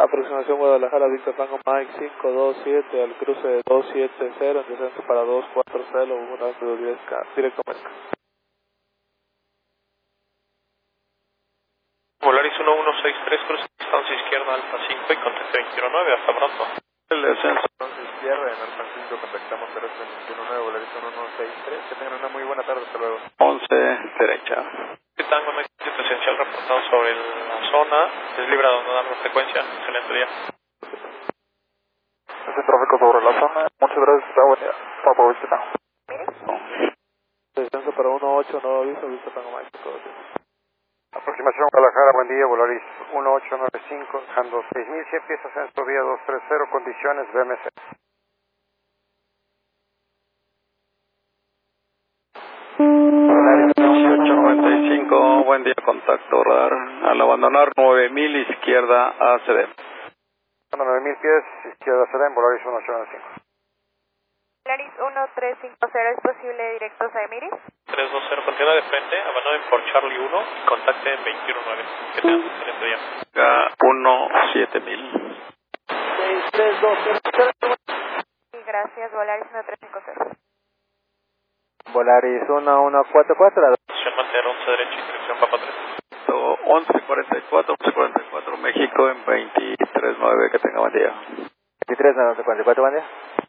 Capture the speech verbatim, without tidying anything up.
Aproximación Guadalajara, Víctor Tango Mike cinco dos siete al cruce de dos siete cero, en descenso para dos cuatro cero, uno dos diez K, directo Mezca. Volaris uno uno seis tres, cruce distancia izquierda Alfa cinco y contacto veintiuno nueve, hasta pronto. El descenso izquierda en Alfa cinco, contactamos terrestre veintiuno nueve, Volaris uno uno seis tres, que tengan una muy buena tarde, hasta luego. once, derecha. Tango Mike presencial reportado sobre la zona, es libre de abandonar la frecuencia, excelente día. Ese tráfico sobre la zona, muchas gracias, buen día. Papa Vista. Descenso para uno ocho, nuevo aviso, Víctor Tango Mike cinco dos siete. Aproximación Guadalajara, buen día, Volaris uno ocho nueve cinco, dejando seis mil cien pies, ascenso vía dos tres cero, condiciones B M C. Volaris dieciocho noventa y cinco, buen día, contacto radar. Al abandonar nueve mil izquierda A C D. nueve mil pies, izquierda C D, Volaris uno ocho nueve cinco. Volaris uno tres cinco cero, ¿es posible directos a Emiris? tres dos cero, continúa de frente, abandonen por Charlie uno y contacte veintiuno nueve. Que tengan un excelente día. uno siete mil. seis tres dos cero. Sí, gracias, Volaris uno tres cinco cero. Volaris uno uno cuatro cuatro. Opción mantener once derecha, dirección Papa tres. once cuarenta y cuatro, once cuarenta y cuatro, México en veintitrés nueve, que tenga buen día. veintitrés nueve cuarenta y cuatro, buen día.